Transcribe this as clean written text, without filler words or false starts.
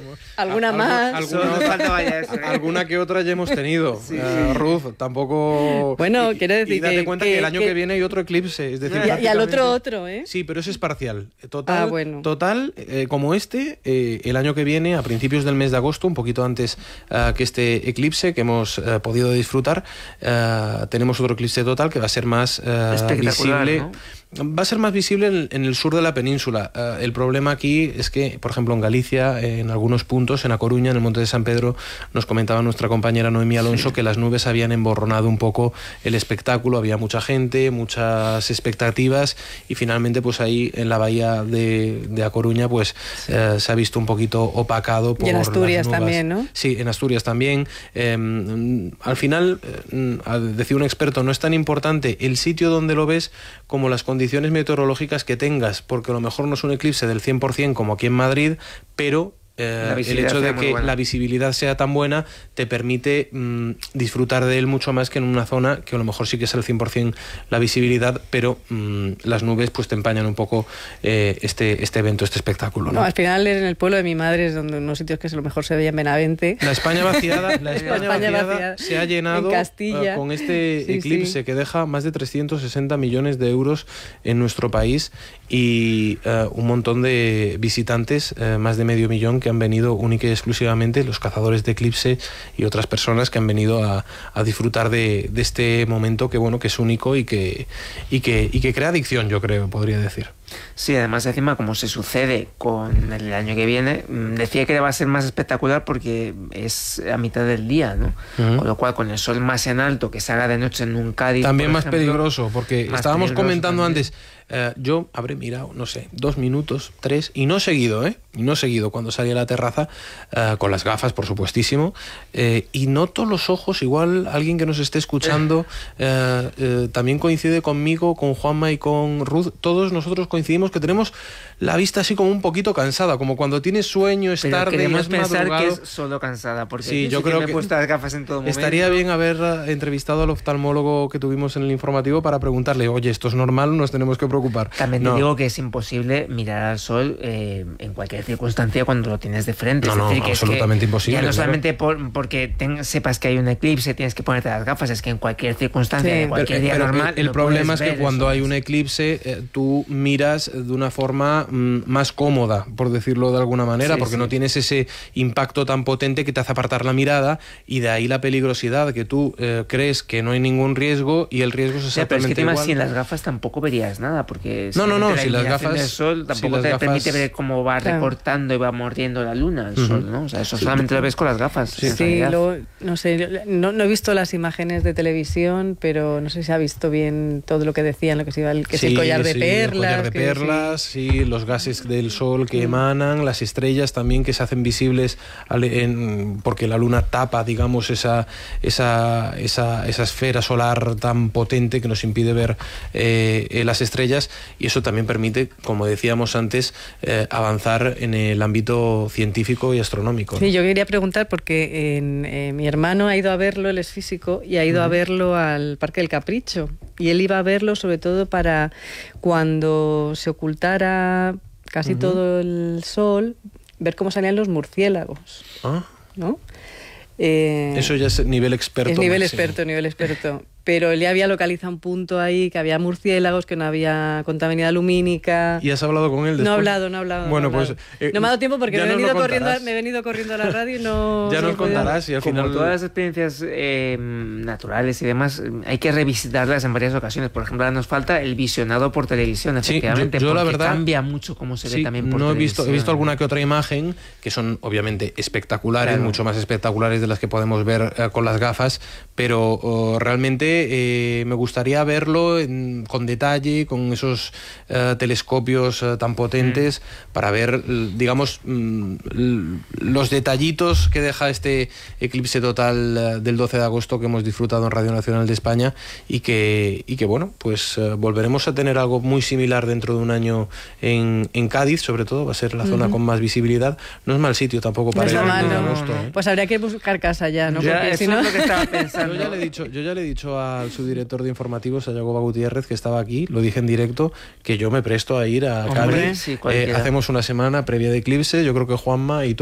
Alguna más. Alguna que otra ya hemos tenido. Sí. Ruth, tampoco... Bueno, quiero decir y date cuenta que el año que viene hay otro eclipse. Es decir, y al otro, ¿eh? Sí, pero ese es parcial. Total, como el año que viene, a principios del mes de agosto, un poquito antes que este eclipse que hemos podido disfrutar, tenemos otro eclipse total que va a ser más visible, ¿no? Va a ser más visible en el sur de la península. El problema aquí es que, por ejemplo, en Galicia, en algunos puntos, en A Coruña, en el Monte de San Pedro, nos comentaba nuestra compañera Noemí Alonso que las nubes habían emborronado un poco el espectáculo, había mucha gente, muchas expectativas, y finalmente pues ahí en la bahía de A Coruña pues se ha visto un poquito opacado por... Y en Asturias las también, ¿no? Sí, en Asturias también. Al final, decía un experto, no es tan importante el sitio donde lo ves como las condiciones meteorológicas que tengas, porque a lo mejor no es un eclipse del 100% como aquí en Madrid, pero el hecho de que la visibilidad sea tan buena te permite disfrutar de él mucho más que en una zona que a lo mejor sí que es el 100% la visibilidad, pero las nubes pues te empañan un poco este evento, este espectáculo, ¿no? No, al final en el pueblo de mi madre es donde unos sitios que a lo mejor se veía en Benavente. La España vaciada, se ha llenado con este eclipse que deja más de 360 millones de euros en nuestro país y un montón de visitantes, más de medio millón, que han venido única y exclusivamente, los cazadores de eclipse y otras personas que han venido a disfrutar de este momento que bueno, que es único y que crea adicción, yo creo, podría decir. Sí, además encima como se sucede con el año que viene, decía que va a ser más espectacular porque es a mitad del día, ¿no? Con lo cual con el sol más en alto, que se haga de noche en un Cádiz, también más ejemplo, peligroso, porque estábamos comentando antes, yo habré mirado, no sé, 2 minutos, 3, y no seguido, y no seguido cuando salí a la terraza, con las gafas, por supuestísimo, y noto los ojos, igual alguien que nos esté escuchando también coincide conmigo, con Juanma y con Ruth, todos nosotros coincidimos que tenemos la vista así como un poquito cansada, como cuando tienes sueño, es tarde y has pensar madrugado. que es solo cansada, porque sí, yo creo que me he puesto las gafas en todo momento. Estaría bien haber entrevistado al oftalmólogo que tuvimos en el informativo para preguntarle, oye, ¿esto es normal o nos tenemos que preocupar? También te digo que es imposible mirar al sol en cualquier circunstancia cuando lo tienes de frente. No, es decir, que absolutamente imposible. Ya no solamente porque sepas que hay un eclipse tienes que ponerte las gafas, es que en cualquier circunstancia, en cualquier día normal... El problema es que cuando hay un eclipse, tú miras de una forma más cómoda, por decirlo de alguna manera, porque no tienes ese impacto tan potente que te hace apartar la mirada, y de ahí la peligrosidad, que tú crees que no hay ningún riesgo y el riesgo es exactamente pero es que igual. sin las gafas tampoco verías nada, porque si las gafas del sol tampoco te permite ver cómo va recortando y va mordiendo la luna el sol, ¿no? O sea, eso solamente lo ves con las gafas. Sí, no sé, no he visto las imágenes de televisión, pero no sé si se ha visto bien todo lo que decían, lo que se iba, que es el collar de perlas. El collar de perlas, sí, los gases del sol que emanan, las estrellas también que se hacen visibles porque la luna tapa, digamos, esa esfera solar tan potente que nos impide ver las estrellas, y eso también permite, como decíamos antes, avanzar en el ámbito científico y astronómico, ¿no? Sí, yo quería preguntar porque mi hermano ha ido a verlo, él es físico, y ha ido a verlo al Parque del Capricho, y él iba a verlo sobre todo para cuando se ocultara casi todo el sol, ver cómo salían los murciélagos, ¿no? Eso ya es nivel experto. Es nivel experto. Pero él ya había localizado un punto ahí, que había murciélagos, que no había contaminación lumínica. ¿Y has hablado con él después? No he hablado. Bueno, pues... no me ha dado tiempo porque me he venido corriendo a la radio y no... Ya nos contarás y al final... Como todas las experiencias naturales y demás, hay que revisitarlas en varias ocasiones. Por ejemplo, ahora nos falta el visionado por televisión, efectivamente, yo porque la verdad, cambia mucho cómo se ve también por televisión. He visto alguna que otra imagen, que son obviamente espectaculares, mucho más espectaculares de las que podemos ver con las gafas, pero realmente me gustaría verlo con detalle, con esos telescopios tan potentes, para ver, digamos, los detallitos que deja este eclipse total del 12 de agosto que hemos disfrutado en Radio Nacional de España, y que bueno, pues volveremos a tener algo muy similar dentro de un año en Cádiz, sobre todo, va a ser la zona con más visibilidad. No es mal sitio tampoco para ir en agosto. Pues habría que buscar casa ya, ¿no? Porque si no... es lo que estaba pensando. Yo ya le he dicho al subdirector de informativos, a Yagoba Gutiérrez, que estaba aquí, lo dije en directo, que yo me presto a ir a Cádiz. Sí, hacemos una semana previa de eclipse, yo creo que Juanma y tú